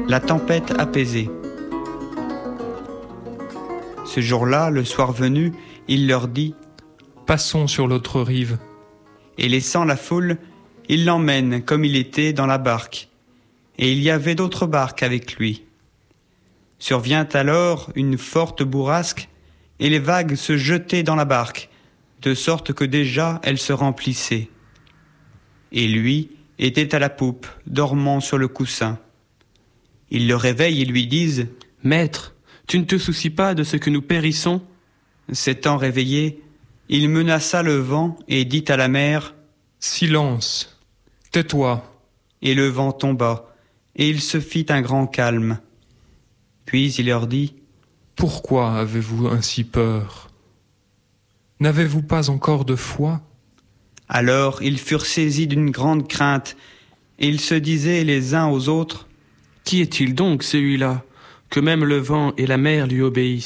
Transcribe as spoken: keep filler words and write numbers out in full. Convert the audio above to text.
la tempête apaisée. Ce jour-là, le soir venu, il leur dit « Passons sur l'autre rive. » Et laissant la foule, il l'emmène comme il était dans la barque. Et il y avait d'autres barques avec lui. Survient alors une forte bourrasque, et les vagues se jetaient dans la barque, de sorte que déjà elle se remplissait. Et lui était à la poupe, dormant sur le coussin. Ils le réveillent et lui disent « Maître, tu ne te soucies pas de ce que nous périssons ?» S'étant réveillé, il menaça le vent et dit à la mer « Silence, tais-toi !» Et le vent tomba, et il se fit un grand calme. Puis il leur dit « Pourquoi avez-vous ainsi peur? N'avez-vous pas encore de foi ?» Alors ils furent saisis d'une grande crainte, et ils se disaient les uns aux autres « Qui est-il donc celui-là, que même le vent et la mer lui obéissent ?»